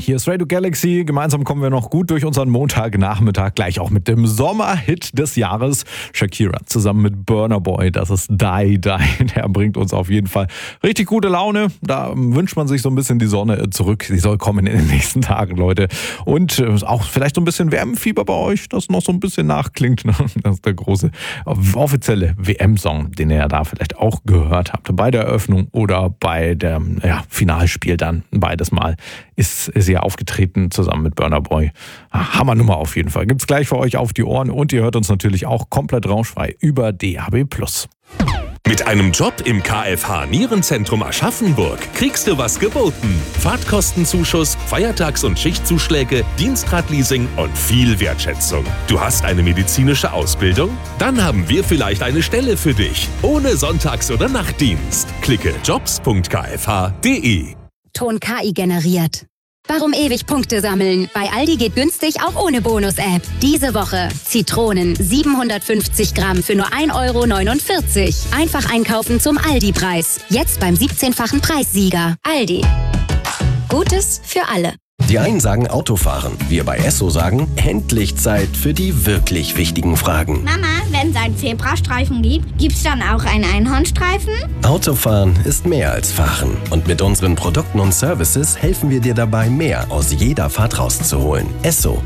Hier ist Radio Galaxy. Gemeinsam kommen wir noch gut durch unseren Montagnachmittag. Gleich auch mit dem Sommerhit des Jahres. Shakira zusammen mit Burna Boy. Das ist Die Die. Der bringt uns auf jeden Fall richtig gute Laune. Da wünscht man sich so ein bisschen die Sonne zurück. Sie soll kommen in den nächsten Tagen, Leute. Und auch vielleicht so ein bisschen WM-Fieber bei euch, das noch so ein bisschen nachklingt. Das ist der große offizielle WM-Song, den ihr ja da vielleicht auch gehört habt. Bei der Eröffnung oder bei dem Finalspiel dann beides Mal ist sie ja aufgetreten zusammen mit Burna Boy. Hammernummer auf jeden Fall. Gibt's gleich für euch auf die Ohren und ihr hört uns natürlich auch komplett rauschfrei über DAB+. Mit einem Job im KFH Nierenzentrum Aschaffenburg kriegst du was geboten. Fahrtkostenzuschuss, Feiertags- und Schichtzuschläge, Dienstradleasing und viel Wertschätzung. Du hast eine medizinische Ausbildung? Dann haben wir vielleicht eine Stelle für dich. Ohne Sonntags- oder Nachtdienst. Klicke jobs.kfh.de. Ton KI generiert. Warum ewig Punkte sammeln? Bei Aldi geht günstig auch ohne Bonus-App. Diese Woche Zitronen 750 Gramm für nur 1,49 €. Einfach einkaufen zum Aldi-Preis. Jetzt beim 17-fachen Preissieger. Aldi. Gutes für alle. Die einen sagen Autofahren, wir bei Esso sagen, endlich Zeit für die wirklich wichtigen Fragen. Mama, wenn es einen Zebrastreifen gibt, gibt's dann auch einen Einhornstreifen? Autofahren ist mehr als Fahren. Und mit unseren Produkten und Services helfen wir dir dabei, mehr aus jeder Fahrt rauszuholen. Esso.